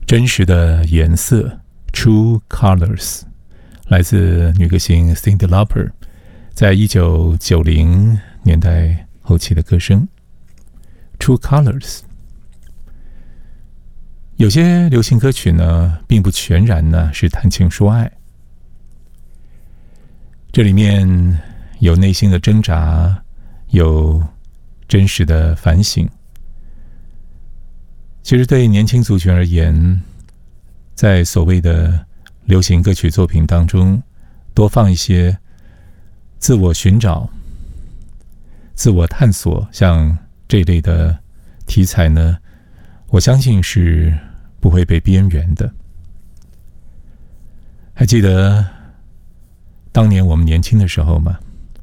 真实的颜色 True Colors 来自女歌星 Cyndi Lauper 在1990年代后期的歌声 True Colors。 有些流行歌曲呢并不全然呢是谈情说爱，这里面有内心的挣扎，有真实的反省。其实对年轻族群而言，在所谓的流行歌曲作品当中多放一些自我寻找、自我探索，像这类的题材呢，我相信是不会被边缘的。还记得当年我们年轻的时候吗？